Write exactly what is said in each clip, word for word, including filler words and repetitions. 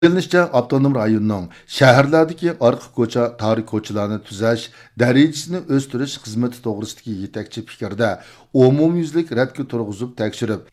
Bilinishçe, avtonom rayonning shaharlardagi orqa ko'cha, tarixiy ko'chalarni tuzash darajasini o'stirish xizmati to'g'risidagi yetakchi fikrda umumyuzlik radga turg'izib tekshirib,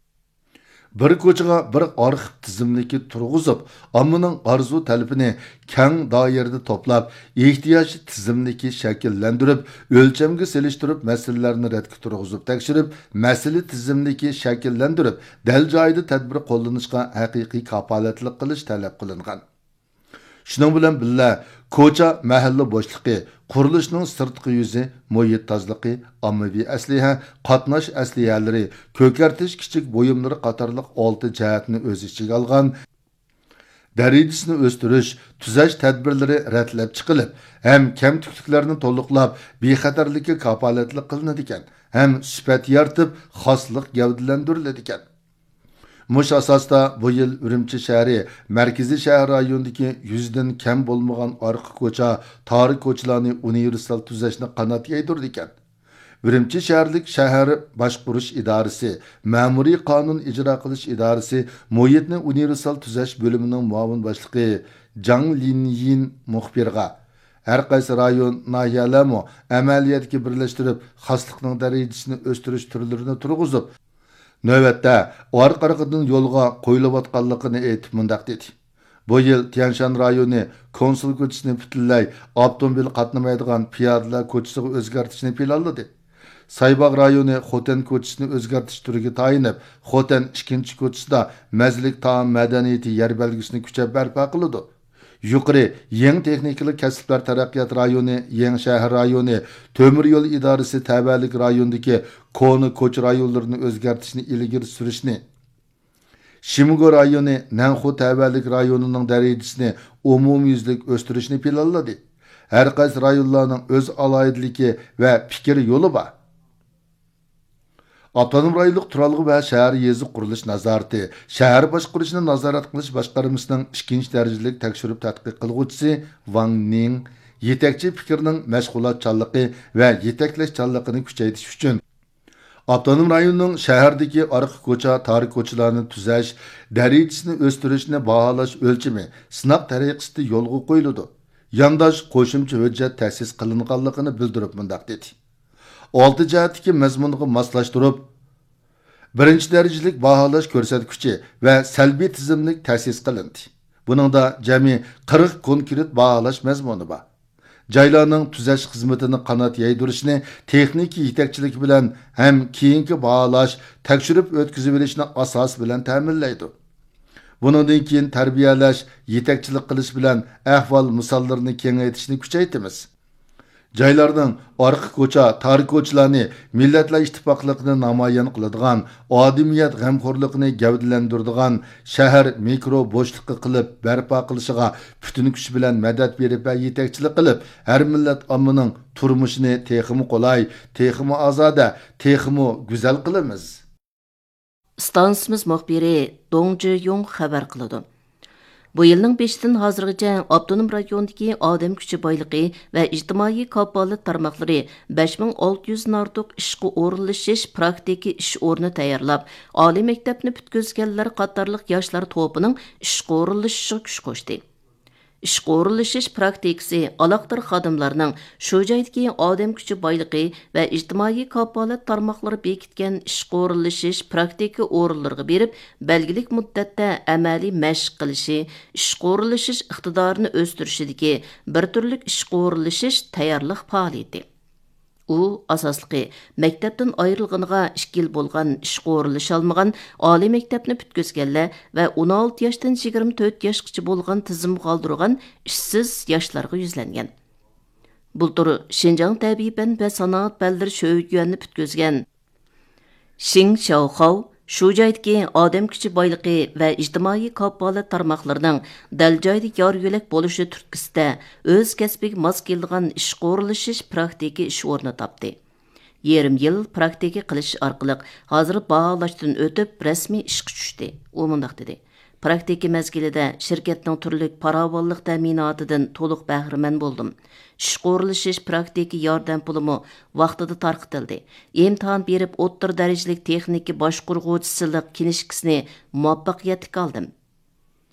bir ko'chaga bir arxiv tizimligi turg'izib, ommaning orzu talabini keng doirada to'plab, ehtiyoj tizimligi shakllantirib, o'lchamga selishtirib, masalalarni radga turg'izib tekshirib, masala tizimligi shakllantirib, dal joyida tadbir qo'llanishga haqiqiy kafolatlik qilish talab qilingan. Shuning bilan birga ko'cha mahalla bo'shliqi, qurilishning sirtqi yuzi, muhit tozaligi, ommaviy asliha, qatnash aslihalari, ko'kartish kichik buyumlari qatorliq olti jihatni o'z ichiga olgan darajasini o'stirish, tuzash tadbirlari ratlab chiqilib, ham kamtukliklarni to'liqlab, bexatarlikka kafolatlik qilinadi ekan, ham sifat yaratib, xoslik gavdalantiriladi ekan. Mush asosda bu yil Urumchi shahri markaziy shahar rayonidagi yuzdan kam bo'lmagan orqa ko'cha, tarixiy ko'chalarni universal tuzashni qanot yaydirdi ekan. Urumchi shaharlik shahar boshqarish idorasi, ma'muriy qonun ijro qilish idorasi, muhitni universal tuzash bo'limining muavin boshlig'i Jang Linyin muxbirga har qaysi rayon nahiyalarni amaliyotga birlashtirib, xoslikning darajasini o'stirish turlarini turg'izib, navbatda orqarqidan yo'lga qo'yilayotganligini aytib mundaq dedi. Bu yil Tianshan rayoni konsul ko'chasini butunlay avtomobil qatnamaydigan piyodalar ko'chasiga o'zgartirishni planladi. Saybaq rayoni Xotan ko'chasini o'zgartirish turiga tayinib, Xotan ikkinchi ko'chasida mazlik taom madaniyati yer belgisini kuchab barpo qiladi. Yuqori Yeng texnikalik kasblar taraqqiyot rayoni, Yeng shahar rayoni, Temir yo'l idorasi tabalik rayondagi koni ko'ch rayonlarini o'zgartirishni ilgari surishni, Shimgo rayoni, Nanxu tabalik rayonining darajasini umumyuzlik o'stirishni planladi. Har qaysi rayonlarning o'z alohidaligi va fikr yo'li bor. Avtonom rayonlik turalg'i va shahar yezi qurilish nazorati, shahar boshqarishini nazorat qilish boshqarmasining ikkinchi darajalik tekshirib tadqiq qilguvchisi Wang Ning yetakchi fikrning mashg'ulotchanligi va yetaklashchanligini kuchaytirish uchun avtonom rayonning shahardagi orqa ko'cha, tarixiy ko'chalarni tuzash darajasini o'stirishni baholash o'lchami sinab tariqasida yo'lga qo'yiladi. Yandash qo'shimcha hujjat ta'sis qilinganligini bildirib mundaq dedi. olti jihatdagi mazmunga moslashtirib, birinchi darajalik baholash ko'rsatkichi va salbiy tizimlik ta'sis qilindi. Buningda jami qirq konkret baholash mazmuni bor. Joylarning tuzash xizmatini qanot yaydirishni texnik yetakchilik bilan ham keyingi baholash, tekshirib o'tkazib olishni asos bilan ta'minlaydi. Buningdan keyin tarbiyalash, yetakchilik qilish bilan ahvol misollarini kengaytirishni kuchaytiramiz. Joylarning orqa ko'cha, tarixiy ko'chalarni millatlar ittifoqligini namoyon qiladigan, odamiyat g'amxo'rligini gavdalantiradigan shahar mikro bo'shliqi qilib barpo qilishiga butun kuch bilan madad berib va yetakchilik qilib, har millat ommaning turmushini texmi qulay, texmi ozoda, texmi go'zal qilamiz. Stansimiz muxbiri Dong Ji-yong xabar qiladi. Bu yilning beshidan hozirgacha avtonom rayondagi odam kuchi boyligi va ijtimoiy kafolat tarmoqlari besh ming olti yuz dan ortiq ishga o'rinlashish praktiki ish o'rni tayyorlab, oliy maktabni bitkazganlar qatorliq yoshlar to'pining ishga o'rinlashishiga kuch qo'shdi. Ishga o'rinlashish praktikasi aloqador xodimlarning shu joydagi odam kuchi boyligi va ijtimoiy kafolat tarmoqlari bekitgan ishga o'rinlashish praktiki o'rinlarga berib, belgilik muddatda amaliy mashq qilishi, ishga o'rinlashish iqtidorini o'stirishidagi bir turlik ishga o'rinlashish tayyorlik faoliyati. U asosliqi maktabdan ayrilganiga ikki yil bo'lgan ishga o'rinlasholmagan oliy maktabni bitkazganlar va o'n olti yoshdan yigirma to'rt yoshgacha bo'lgan tizim qoldirgan ishsiz yoshlarga yuzlangan. Bultur Xinjiang tabiiy fan va sanoat fanlari sho'yuanni bitkazgan Xing Xiaohao shu joydagi odam kuchi boyligi va ijtimoiy kafolat tarmoqlarining dal joyda yor yo'lak bo'lishi turtkisida o'z kasbiga mos keladigan ishga o'rinlashish praktiki ish o'rni topdi. Yarim yil praktika qilish orqali hozir baholashdan o'tib rasmiy ishga tushdi. U mundaq dedi: Praktika mezgilida şirketning turli paravollik ta'minotidan to'liq bahramand bo'ldim. Ishga o'rinlashish praktiki yordam pulimi vaqtida tarqitildi. Imtihon berib o'rta darajalik texnika boshqaruvchisilik kinishkisini muvaffaqiyatli oldim.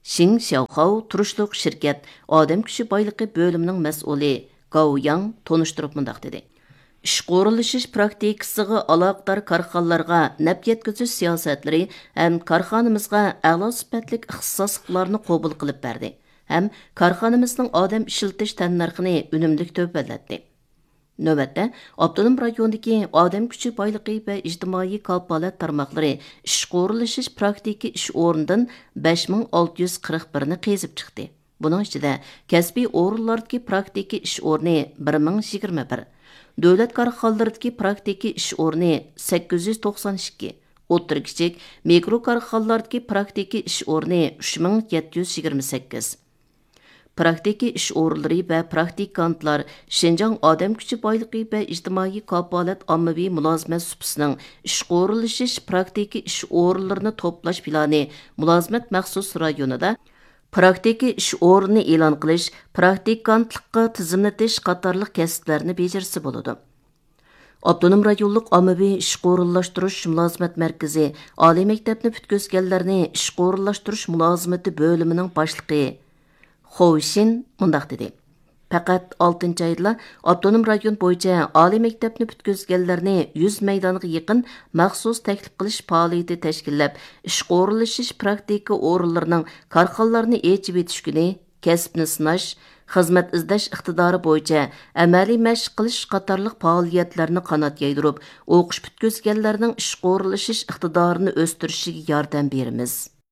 Xing Xiaohao turishliq şirket odam kuchi boyligi bölümünün mas'uli Gao Yang tonuşturup mundaq dedi. İş qo'rilishish praktikasiga aloqador korxonalarga naf yetkazish siyosatlari ham korxonamizga a'lo sifatli ixtisosliklarni qabul qilib berdi. Ham korxonamizning odam ishiltish tannarxini unumli to'platdi. Növbətdə, Abdunum rayonundakı odam kuchi boyligi va ijtimoiy kafolat tarmoqlari ish qo'rilishish praktiki ish o'rnidan besh ming olti yuz qirq bir ni qezib chiqdi. Buning ichida kasbiy o'rinlardagi praktiki ish o'rni bir ming yigirma bir, davlat korxonalaridagi praktiki ish o'rni sakkiz yuz to'qson ikki, o'tir kichik mikro korxonalardagi praktiki ish o'rni uch ming yetti yuz yigirma sakkiz. Praktiki ish o'rinlari va praktikantlar Şinjan odam kuchi boyligi va ijtimoiy kafolat ommaviy mulozimat supasining ish qo'rilishish praktiki ish o'rinlarini to'plash plani mulozimat maxsus rayonida praktiki ish o'rnini e'lon qilish, praktikantlikqa tizimlatish qatorliq kasblarni bajarsa bo'ladi. Abdunum rayonluq ommaviy ish qo'rilashtirish mulozimat markazi oliy maktabni putkazganlarni ish qo'rilashtirish mulozimati bo'limining boshlig'i Xo'shin mundaq dedi. Faqat oltinchi oyda Abdunum rayon bo'yicha oliy maktabni putkazganlarni yuz maydoniga yaqin maxsus taklif qilish faoliyati tashkillab, ish qo'rilishish praktika o'rinlarining korxonalarni echib etish kuni, kasbni sinash, xizmat izlash iqtidori bo'yicha amaliy mashq qilish qatorliq faoliyatlarni qanot yaydirib, o'qish putkazganlarning ish qo'rilishish iqtidorini o'stirishiga yordam beramiz.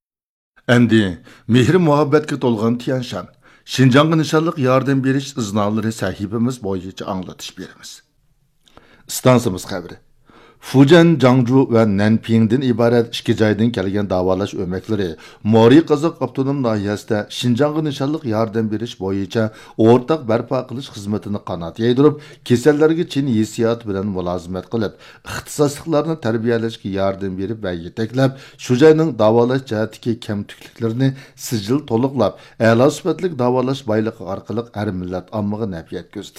Endi mehr muhabbatga to'lgan Tianshan Şinjan'a nişanlıq yardım beriş iznaları sahibimiz boyunca anlatış berimiz. İstansımız xəbri. Fujian, Jiangsu və Nanpingdən ibarət iki joydan kelgan davalash öməkləri Mori Qazaq avtonom nahiyəsində Şinjan'a nişanlıq yardım beriş boyunca ortaq bərpa qilish xizmətini qanat yaydırıb, kesellərə Çin hissiyat bilan mülazimət qilib, ixtisaslıqlarını tərbiyəlashga yardım berib və yetəkləb, şu joyning davalash jihatdagi kamtukliklərini sijil to'liqlab, a'lo sifatli davalash bayligi orqali har millat ommaga naf yetkazdi.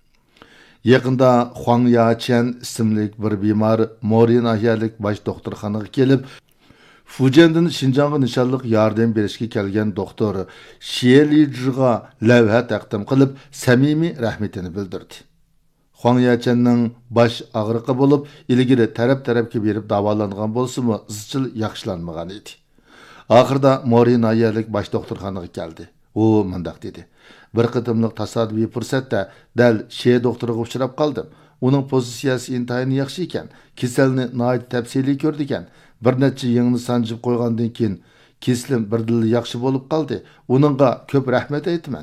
Yaqında Huang Yaqian ismli bir bemor Mori nahiyalik bosh doktorxonaga kelib, Fujiandan Şinjan'a nişanlıq yardım berishga kelgan doktor Xie Lijiga lavha taqdim qilib, samimiy rahmatini bildirdi. Huang Yaqianning bosh og'riqi bo'lib, ilgari taraf-tarafga berib davolangan bo'lsa-mu, izchil yaxshilanmagan edi. Oxirida Mori nahiyalik bosh doktorxonaga keldi. U mundaq dedi: Bir qıtımlıq tasodifiy fursatda dal Şe doktoriga uchrab qoldim. Uning pozitsiyasi intayin yaxshi ekan, kasalni nihoyat tafsiliy ko'rdi ekan. Bir necha yengni sanjib qo'ygandan keyin keslim birdil yaxshi bo'lib qoldi. Uningga ko'p rahmat aytaman.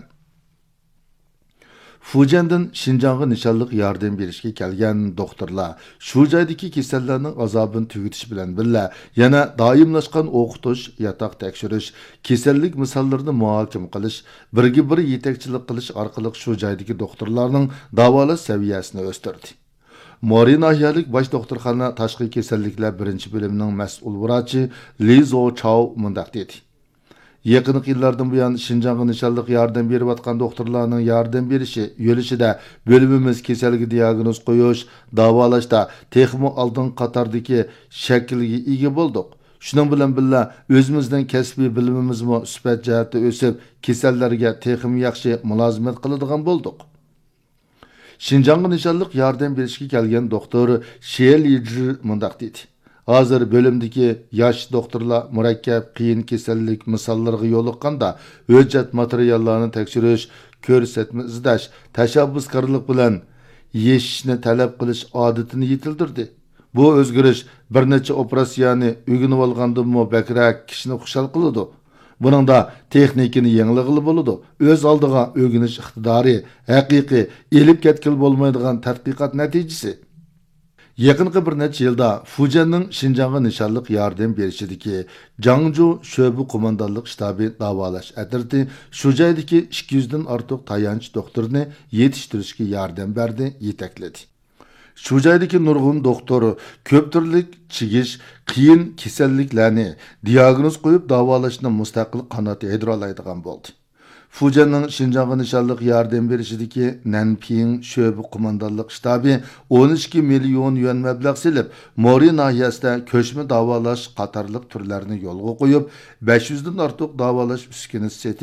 Fujiandan Şinjan'a nişanlıq yardım berishga kelgan doktorlar shu joydagi kasallarning azobini tugutish bilan birga yana doimlashgan o'qitish, yotoq tekshirish, kasallik misollarini muhokama qilish, birga bir yetakchilik qilish orqali shu joydagi doktorlarning davolash saviyasini o'stirdi. Mori nahiyalik bosh doktorxona tashqi kasalliklar birinchi bo'limining mas'ul vrachi Li Zhou mundaq dedi: Yaqin yillardan buyon Şinjan'a nişanlıq yardım berib atgan doktorlarning yardım berishi yo'lishida bölümimiz kasalga diagnoz qo'yish, davolashda texmo oldin qatordagi shaklga ega bo'ldik. Shuning bilan birga o'zimizning kasbiy bilimimizmi sifat jihatda o'sib, kasallarga texmo yaxshi mulozimat qiladigan bo'ldik. Şinjan'a nişanlıq yardım berishga kelgan doktor Xie Liji mundaq dedi: Hazır bölümdeki yaş doktorlar murakkab qiyin kasallik misollarga yo'liqqanda hujjat materiallarini tekshirish, ko'rsatma izlash, tashabbuskorlik bilan yeshishni talab qilish odatini yetildirdi. Bu o'zgarish bir necha operatsiyani o'rganib olgandan-mu bakrak kishini xushal qiladi. Buningda texnikani yangilig'ili bo'ladi. O'z oldiga o'rganish iqtidori, haqiqiy elib ketkil bo'lmaydigan tadqiqot natijasi. Yaqinqi bir necha yilda Fujianning Şinjan'a nişanlıq yardım berishidagi Jiangsu sho'bi qo'mondonlik shtabi davolash atirdi shu joydagi ikki yuz dan ortiq tayanch doktorni yetishtirishga yordam berdi, yetakladi. Shu joydagi nurg'un doktor ko'p turli chigish, qiyin kasalliklarni diagnoz qo'yib davolashni mustaqil qanot yaydıra oladigan bo'ldi. Fujianning Şinjanğa nişanlıq yardım berişidiki Nanping şöbü qo'mondonlik shtabi o'n ikki million yuan mablag' silib, Mori nahiyasida ko'chma davolash qatorliq turlarini yo'lga qo'yib, besh yuz dan ortiq davolash uskunasi